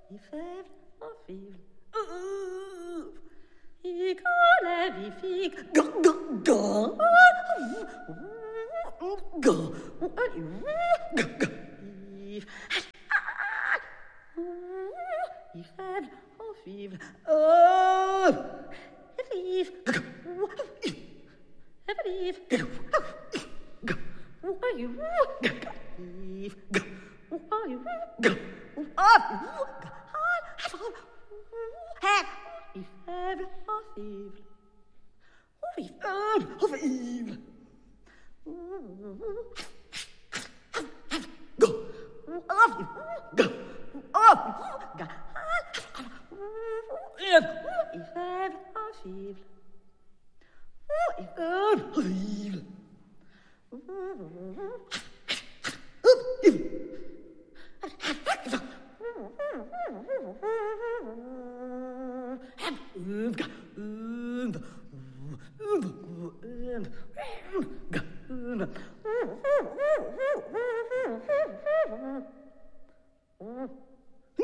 fèvre, en fèvre, il collait, vifique, ga, ga, ga, ga, ga, ga, il fèvre, en fèvre, vive, ga, vive, ga, ga,